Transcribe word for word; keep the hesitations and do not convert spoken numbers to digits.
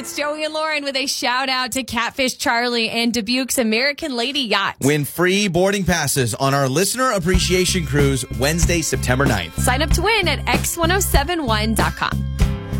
It's Joey and Lauren with a shout out to Catfish Charlie and Dubuque's American Lady Yacht. Win free boarding passes on our listener appreciation cruise Wednesday, September ninth. Sign up to win at x ten seventy-one dot com.